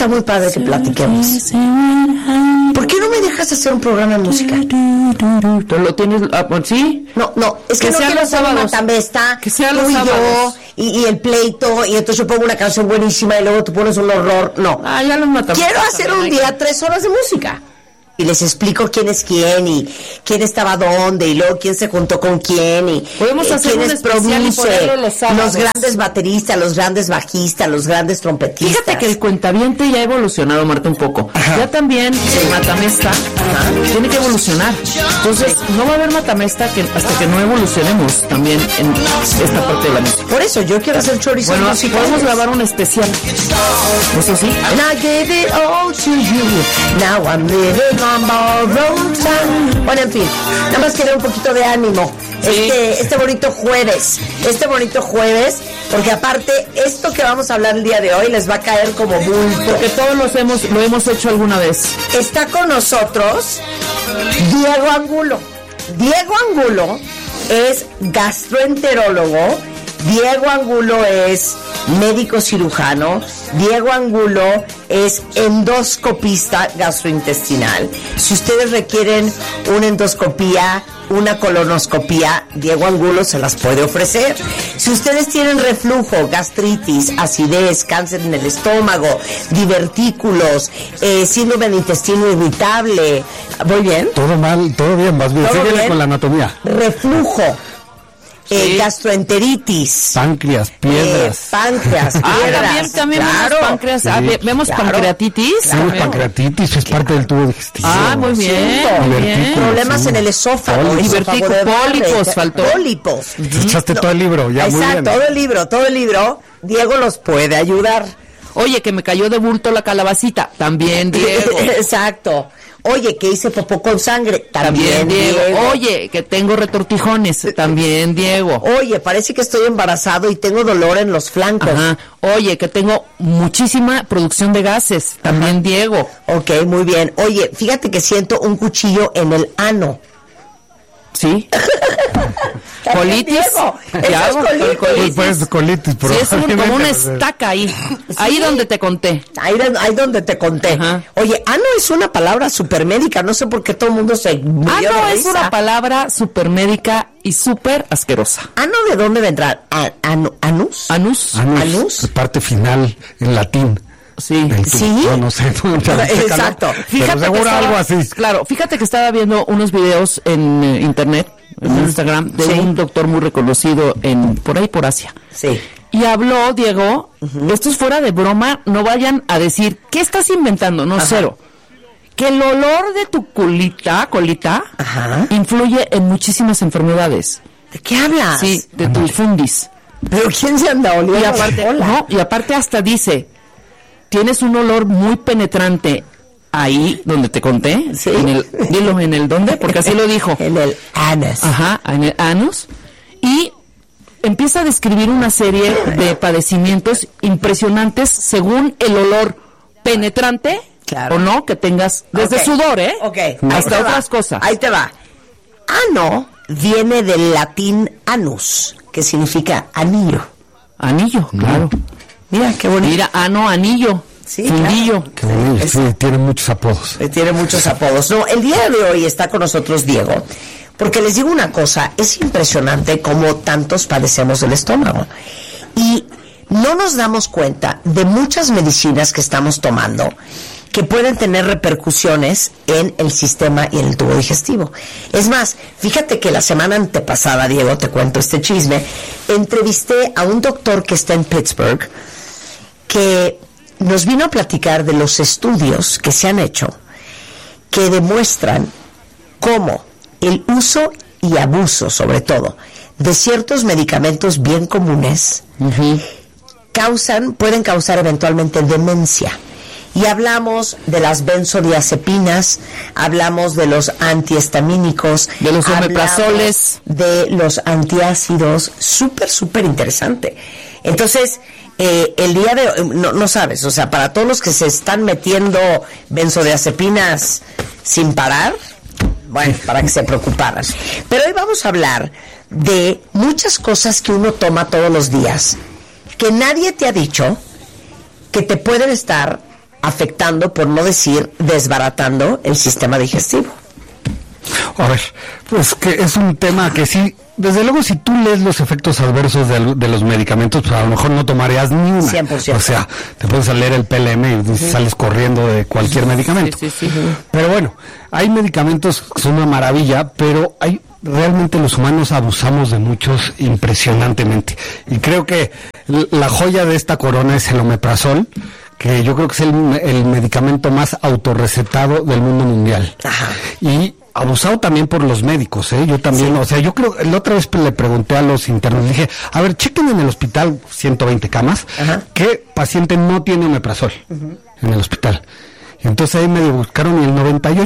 está muy padre que platiquemos. ¿Por qué no me dejas hacer un programa de música? ¿Tú lo tienes? ¿Sí? No, es que no quiero hacer un matamesta, que sea tú los y sábados. yo, y el pleito, y entonces yo pongo una canción buenísima y luego tú pones un horror. No. Ya los matamos. Quiero hacer un día 3 horas de música. Y les explico quién es quién y quién estaba dónde y luego quién se juntó con quién y podemos hacer quién un especial y ponerlo los sábados. Los grandes bateristas, los grandes bajistas, los grandes trompetistas. Fíjate que el cuentaviente ya ha evolucionado, Marta, un poco. Ajá. Ya también el matamesta tiene que evolucionar. Entonces, no va a haber matamesta hasta que no evolucionemos también en esta parte de la música. Por eso, yo quiero hacer chorizo. Bueno, así podemos grabar un especial. Eso sí. And I gave it all to you. Now I'm living on borrowed time. Bueno, en fin, nada más quiero un poquito de ánimo. Sí. Este bonito jueves, porque aparte, esto que vamos a hablar el día de hoy les va a caer como bulto. Porque todos lo hemos hecho alguna vez. Está con nosotros Diego Angulo. Diego Angulo es gastroenterólogo. Diego Angulo es médico cirujano. Diego Angulo es endoscopista gastrointestinal. Si ustedes requieren una endoscopía, una colonoscopía, Diego Angulo se las puede ofrecer. Si ustedes tienen reflujo, gastritis, acidez, cáncer en el estómago, divertículos, síndrome del intestino irritable, ¿voy bien? Todo mal, todo bien, más bien. Síguele con la anatomía. Reflujo. Gastroenteritis, páncreas, piedras. Piedras. También claro. vemos páncreas. Vemos pancreatitis. Claro. Pancreatitis es parte del tubo digestivo. Muy bien. Problemas en el esófago. Pólipos, faltó. Pólipos. Echaste todo el libro, ya muy bien. Todo el libro. Diego los puede ayudar. Oye, que me cayó de bulto la calabacita. También, Diego. Exacto. Oye, que hice popó con sangre. También Diego. Oye, que tengo retortijones. También, Diego. Oye, parece que estoy embarazado y tengo dolor en los flancos. Ajá. Oye, que tengo muchísima producción de gases. También, Diego. Ok, muy bien. Oye, fíjate que siento un cuchillo en el ano. ¿Sí? ¿Colitis? Colitis. Sí, es como una estaca ahí. Sí. Ahí donde te conté. Ahí donde te conté. Ajá. Oye, ano es una palabra supermédica. No sé por qué todo el mundo se murió de risa. Es una palabra supermédica y súper asquerosa. ¿Ano de dónde vendrá? ¿Anus? Anus. Es parte final en latín. Sí. No sé. Exacto. Pero seguro algo así. Claro, fíjate que estaba viendo unos videos en internet, en Instagram, de un doctor muy reconocido por ahí por Asia. Sí. Y habló, Diego, esto es fuera de broma, no vayan a decir, ¿qué estás inventando? No, cero. Que el olor de tu colita, influye en muchísimas enfermedades. ¿De qué hablas? Sí, de tu fundis. ¿Pero quién se anda oliendo? Y aparte hasta dice, tienes un olor muy penetrante ahí donde te conté. Sí. Dilo en el dónde, porque así lo dijo. En el anus. Ajá, en el anus. Y empieza a describir una serie de padecimientos impresionantes según el olor penetrante, o no, que tengas desde sudor, hasta otras cosas. Ahí te va. Ano viene del latín anus, que significa anillo. Anillo, claro. Mira, qué bonito. Mira, anillo. Sí, fundillo. Claro. Qué bonito. Sí, tiene muchos apodos. Tiene muchos apodos. No, el día de hoy está con nosotros Diego, porque les digo una cosa, es impresionante cómo tantos padecemos del estómago. Y no nos damos cuenta de muchas medicinas que estamos tomando que pueden tener repercusiones en el sistema y en el tubo digestivo. Es más, fíjate que la semana antepasada, Diego, te cuento este chisme, entrevisté a un doctor que está en Pittsburgh que nos vino a platicar de los estudios que se han hecho que demuestran cómo el uso y abuso, sobre todo, de ciertos medicamentos bien comunes pueden causar eventualmente demencia. Y hablamos de las benzodiazepinas, hablamos de los antihistamínicos, de los omeprazoles, de los antiácidos, súper interesante. Entonces, el día de hoy, no sabes, o sea, para todos los que se están metiendo benzodiazepinas sin parar, bueno, para que se preocuparan. Pero hoy vamos a hablar de muchas cosas que uno toma todos los días, que nadie te ha dicho que te pueden estar afectando, por no decir desbaratando, el sistema digestivo. A ver, pues que es un tema que sí, desde luego si tú lees los efectos adversos de los medicamentos, pues a lo mejor no tomarías ni una. 100%. O sea, te puedes leer el PLM y sales corriendo de cualquier medicamento. Sí. Pero bueno, hay medicamentos que son una maravilla, pero realmente los humanos abusamos de muchos impresionantemente. Y creo que la joya de esta corona es el omeprazol, que yo creo que es el medicamento más autorrecetado del mundo mundial. Ajá. Y abusado también por los médicos, yo también, sí. O sea, yo creo, la otra vez le pregunté a los internos, dije, a ver, chequen en el hospital 120 camas, ajá, qué paciente no tiene omeprazol en el hospital. Y entonces ahí me buscaron y el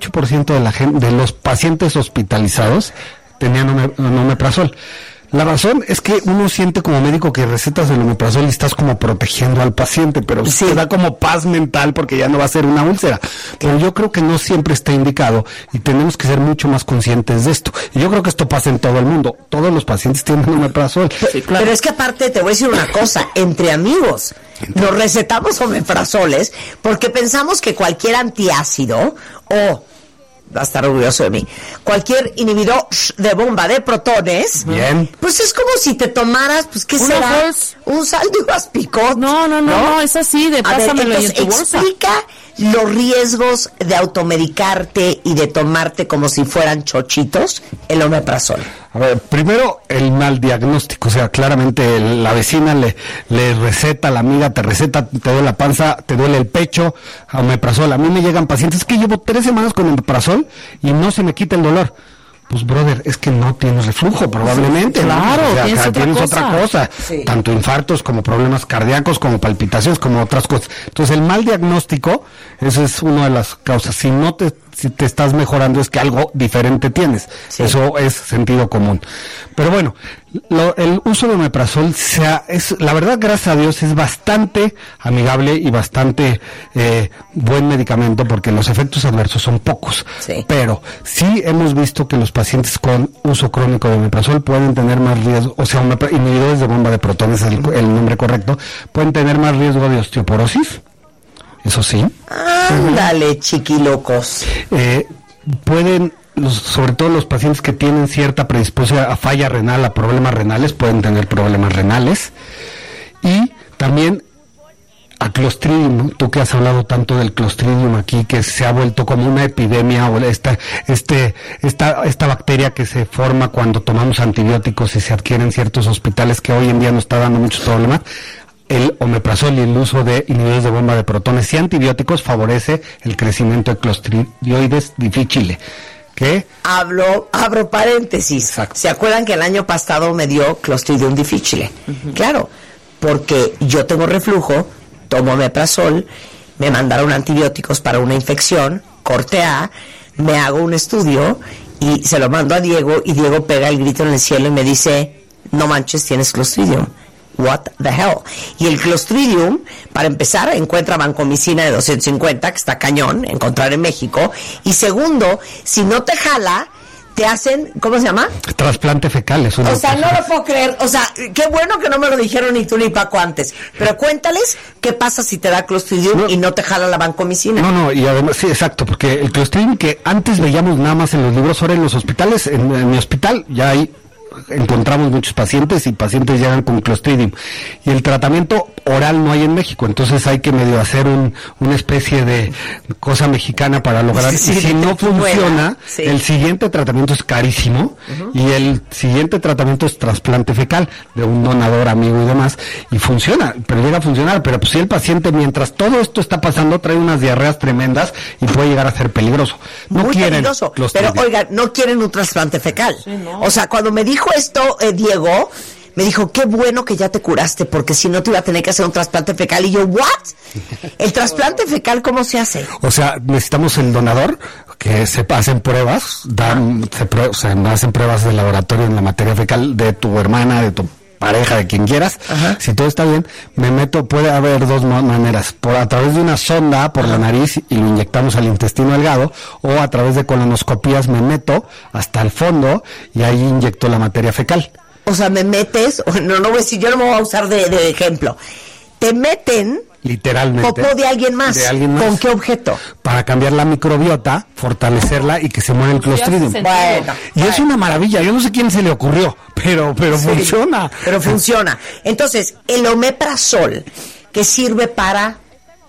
98% de los pacientes hospitalizados tenían omeprazol. La razón es que uno siente como médico que recetas el omeprazol y estás como protegiendo al paciente, pero sí te da como paz mental porque ya no va a ser una úlcera. Pero yo creo que no siempre está indicado y tenemos que ser mucho más conscientes de esto. Y yo creo que esto pasa en todo el mundo. Todos los pacientes tienen omeprazol. Sí, claro. Pero es que aparte te voy a decir una cosa, entre amigos nos recetamos omeprazoles porque pensamos que cualquier antiácido o va a estar orgulloso de mí, cualquier inhibidor de bomba de protones, bien, pues es como si te tomaras, pues ¿qué será? Un sal de uvas picot. No, es así, de pásamelo en tu bolsa. Explica los riesgos de automedicarte y de tomarte como si fueran chochitos el omeprazol. A ver, primero el mal diagnóstico, o sea, claramente la vecina le receta, la amiga te receta, te duele la panza, te duele el pecho, omeprazol. A mí me llegan pacientes que llevo 3 semanas con omeprazol y no se me quita el dolor. Pues, brother, es que no tienes reflujo, probablemente. Claro, ¿no? O sea, tienes otra cosa. Sí. Tanto infartos como problemas cardíacos, como palpitaciones, como otras cosas. Entonces, el mal diagnóstico, esa es una de las causas. Si te estás mejorando es que algo diferente tienes. Sí. Eso es sentido común. Pero bueno, el uso de omeprazol la verdad, gracias a Dios, es bastante amigable y bastante buen medicamento porque los efectos adversos son pocos. Sí. Pero sí hemos visto que los pacientes con uso crónico de omeprazol pueden tener más riesgo, o sea, inhibidores de bomba de protones es el nombre correcto, pueden tener más riesgo de osteoporosis. Eso sí. Ándale, chiquilocos. Pueden, sobre todo los pacientes que tienen cierta predisposición a falla renal, a problemas renales, pueden tener problemas renales. Y también a Clostridium, ¿no? Tú que has hablado tanto del Clostridium aquí, que se ha vuelto como una epidemia, o esta bacteria que se forma cuando tomamos antibióticos y se adquiere en ciertos hospitales, que hoy en día nos está dando muchos problemas. El omeprazol y el uso de inhibidores de bomba de protones y antibióticos favorece el crecimiento de Clostridioides difficile. ¿Qué? Abro paréntesis. Exacto. ¿Se acuerdan que el año pasado me dio Clostridium difficile? Claro, porque yo tengo reflujo, tomo omeprazol, me mandaron antibióticos para una infección, corte A, me hago un estudio y se lo mando a Diego y Diego pega el grito en el cielo y me dice, no manches, tienes Clostridium. What the hell? Y el Clostridium, para empezar, encuentra vancomicina de 250, que está cañón, encontrar en México. Y segundo, si no te jala, te hacen, ¿cómo se llama? Trasplante fecal. O sea, no lo puedo creer. O sea, qué bueno que no me lo dijeron ni tú ni Paco antes. Pero cuéntales qué pasa si te da Clostridium y no te jala la vancomicina. No, y además, sí, exacto, porque el Clostridium que antes veíamos nada más en los libros, ahora en los hospitales, en mi hospital ya hay... encontramos muchos pacientes y pacientes llegan con Clostridium y el tratamiento oral no hay en México, entonces hay que medio hacer una especie de cosa mexicana para lograr, y si no funciona, el siguiente tratamiento es carísimo y el siguiente tratamiento es trasplante fecal de un donador amigo y demás, y funciona, pero llega a funcionar, pero pues si el paciente mientras todo esto está pasando trae unas diarreas tremendas y puede llegar a ser peligroso. No muy quieren peligroso, pero oiga, no quieren un trasplante fecal. Sí, no. O sea, cuando me dijo esto, Diego, me dijo, qué bueno que ya te curaste, porque si no te iba a tener que hacer un trasplante fecal. Y yo, ¿what? ¿El trasplante fecal cómo se hace? O sea, necesitamos el donador, que se hacen pruebas, se hacen pruebas de laboratorio en la materia fecal de tu hermana, de tu pareja, de quien quieras. Ajá. Si todo está bien, me meto, puede haber dos maneras, a través de una sonda por la nariz y lo inyectamos al intestino delgado, o a través de colonoscopías me meto hasta el fondo y ahí inyecto la materia fecal. O sea, me metes, no voy a decir, yo no me voy a usar de ejemplo. Te meten literalmente. Popó de alguien más. ¿Con qué objeto? Para cambiar la microbiota, fortalecerla y que se muera el Clostridium. Y es una maravilla. Yo no sé quién se le ocurrió, pero funciona. Pero funciona. Entonces, el omeprazol, que sirve para,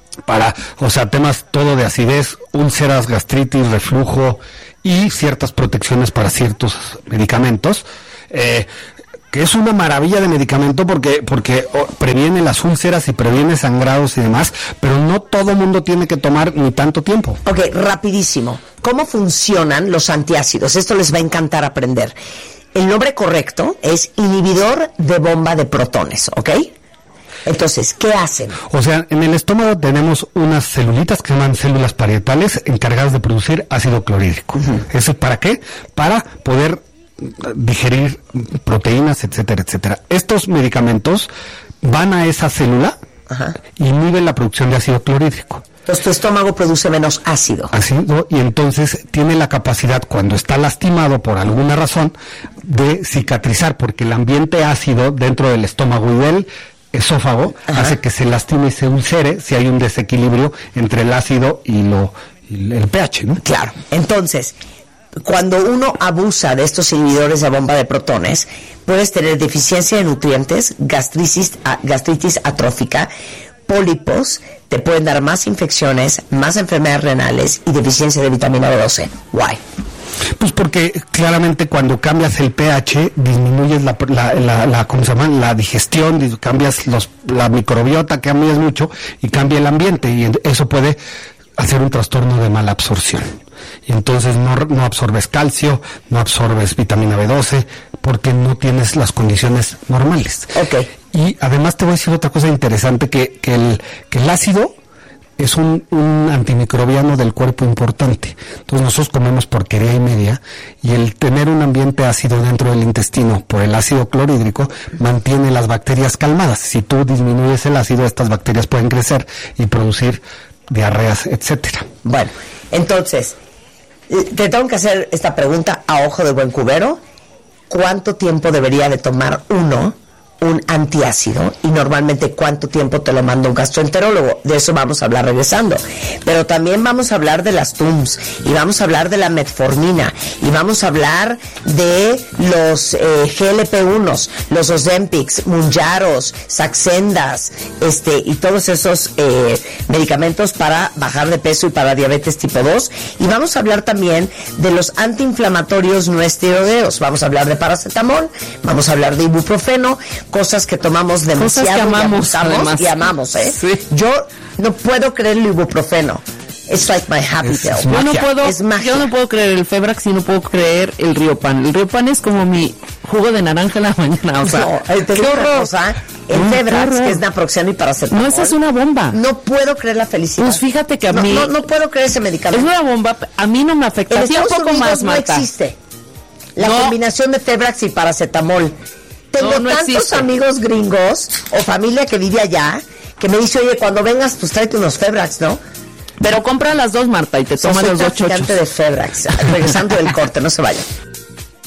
o sea, temas todo de acidez, úlceras, gastritis, reflujo y ciertas protecciones para ciertos medicamentos, que es una maravilla de medicamento porque previene las úlceras y previene sangrados y demás, pero no todo mundo tiene que tomar ni tanto tiempo. Ok, rapidísimo. ¿Cómo funcionan los antiácidos? Esto les va a encantar aprender. El nombre correcto es inhibidor de bomba de protones, ¿ok? Entonces, ¿qué hacen? O sea, en el estómago tenemos unas celulitas que se llaman células parietales encargadas de producir ácido clorhídrico. ¿Eso para qué? Para poder digerir proteínas, etcétera, etcétera. Estos medicamentos van a esa célula y inhiben la producción de ácido clorhídrico. Entonces tu estómago produce menos ácido. Y entonces tiene la capacidad, cuando está lastimado por alguna razón, de cicatrizar, porque el ambiente ácido dentro del estómago y del esófago hace que se lastime y se ulcere si hay un desequilibrio entre el ácido y el pH, ¿no? Claro. Entonces, cuando uno abusa de estos inhibidores de bomba de protones, puedes tener deficiencia de nutrientes, gastritis atrófica, pólipos, te pueden dar más infecciones, más enfermedades renales y deficiencia de vitamina B12. Why? Pues porque claramente cuando cambias el pH disminuyes ¿cómo se llama? La digestión, cambias la microbiota, cambias mucho y cambia el ambiente y eso puede hacer un trastorno de mala absorción. Y entonces no absorbes calcio, no absorbes vitamina B12 porque no tienes las condiciones normales. Okay. Y además te voy a decir otra cosa interesante, que el ácido es un antimicrobiano del cuerpo importante. Entonces nosotros comemos porquería y media, y el tener un ambiente ácido dentro del intestino por el ácido clorhídrico mantiene las bacterias calmadas. Si tú disminuyes el ácido, estas bacterias pueden crecer y producir diarreas, etcétera. Bueno, entonces, te tengo que hacer esta pregunta a ojo de buen cubero. ¿Cuánto tiempo debería de tomar uno un antiácido? Y normalmente, ¿cuánto tiempo te lo manda un gastroenterólogo? De eso vamos a hablar regresando. Pero también vamos a hablar de las TUMS, y vamos a hablar de la metformina, y vamos a hablar de los GLP-1s, los Ozempics, Mounjaros, Saxendas, y todos esos medicamentos para bajar de peso y para diabetes tipo 2. Y vamos a hablar también de los antiinflamatorios no esteroideos. Vamos a hablar de paracetamol, vamos a hablar de ibuprofeno, cosas que tomamos demasiado, y amamos, ¿eh? Sí. Yo no puedo creer el ibuprofeno. It's like my happy pill. Yo no puedo creer el Febrax y no puedo creer el Riopan. El Riopan es como mi jugo de naranja en la mañana, o sea, qué horror. El Febrax, que es naproxeno y paracetamol. No, esa es una bomba. No puedo creer la felicidad. Pues fíjate que a mí... No puedo creer ese medicamento. Es una bomba, a mí no me afecta. En Estados Unidos no existe la combinación de Febrax y paracetamol. Tengo tantos amigos gringos o familia que vive allá que me dice, oye, cuando vengas, pues tráete unos Febrax, ¿no? Pero compra las dos, Marta, y te tomas los dos chochos. Soy traficante de Febrax. Regresando del corte, no se vayan.